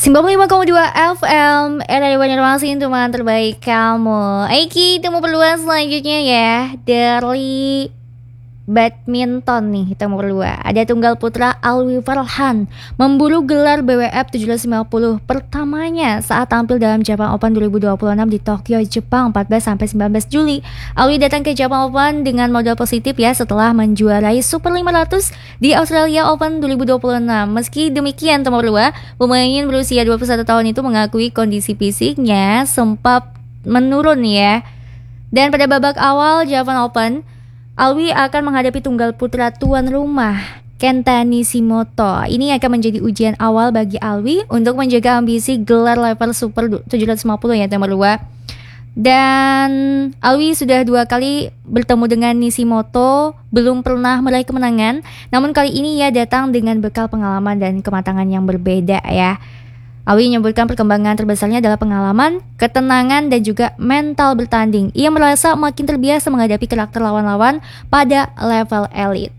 95,2 FM era Banjarmasin, teman terbaik kamu. Aiki, temu peluang selanjutnya ya dari badminton nih. Kita mau berdua. Ada tunggal putra Alwi Farhan memburu gelar BWF 1750 pertamanya saat tampil dalam Japan Open 2026 di Tokyo, Jepang 14-19 Juli. Alwi datang ke Japan Open dengan modal positif ya setelah menjuarai Super 500 di Australia Open 2026. Meski demikian, teman berdua, pemain berusia 21 tahun itu mengakui kondisi fisiknya sempat menurun ya. Dan pada babak awal Japan Open, Alwi akan menghadapi tunggal putra tuan rumah Kenta Nishimoto. Ini akan menjadi ujian awal bagi Alwi untuk menjaga ambisi gelar level Super 750 ya teman berdua. Dan Alwi sudah 2 kali bertemu dengan Nishimoto, belum pernah meraih kemenangan. Namun kali ini ia datang dengan bekal pengalaman dan kematangan yang berbeda ya. Alwi menyebutkan perkembangan terbesarnya adalah pengalaman, ketenangan, dan juga mental bertanding. Ia merasa makin terbiasa menghadapi karakter lawan-lawan pada level elit.